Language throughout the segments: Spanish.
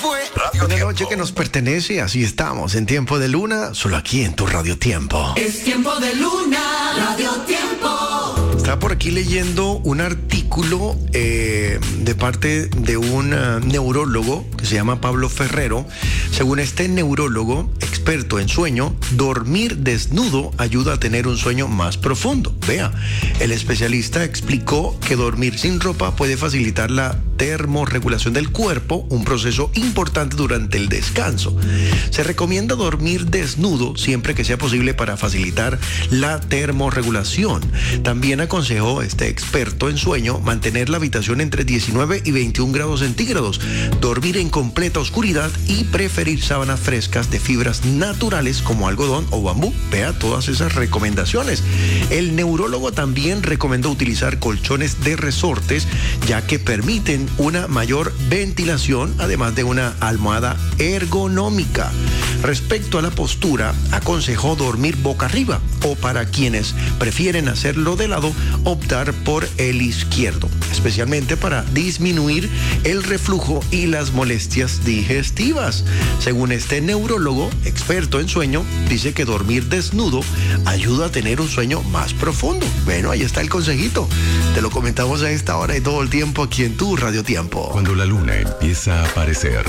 fue. Una noche que nos pertenece, así estamos, en Tiempo de Luna, solo aquí en tu Radio Tiempo. Es Tiempo de Luna, Radio Tiempo. Estaba por aquí leyendo un artículo de parte de un neurólogo que se llama Pablo Ferrero. Según este neurólogo, experto en sueño, dormir desnudo ayuda a tener un sueño más profundo. Vea, el especialista explicó que dormir sin ropa puede facilitar la termorregulación del cuerpo, un proceso importante durante el descanso. Se recomienda dormir desnudo siempre que sea posible para facilitar la termorregulación. También aconsejó este experto en sueño mantener la habitación entre 19 y 21 grados centígrados, dormir en completa oscuridad y preferir sábanas frescas de fibras naturales como algodón o bambú. Vea todas esas recomendaciones. El neurólogo también recomendó utilizar colchones de resortes, ya que permiten una mayor ventilación, además de una almohada ergonómica. Respecto a la postura, aconsejó dormir boca arriba o, para quienes prefieren hacerlo de lado, optar por el izquierdo, especialmente para disminuir el reflujo y las molestias digestivas. Según este neurólogo, experto en sueño, dice que dormir desnudo ayuda a tener un sueño más profundo. Bueno, ahí está el consejito. Te lo comentamos a esta hora y todo el tiempo aquí en tu Radio Tiempo. Cuando la luna empieza a aparecer,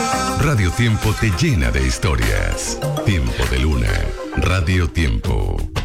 Radio Tiempo te llena de historias. Tiempo de Luna, Radio Tiempo.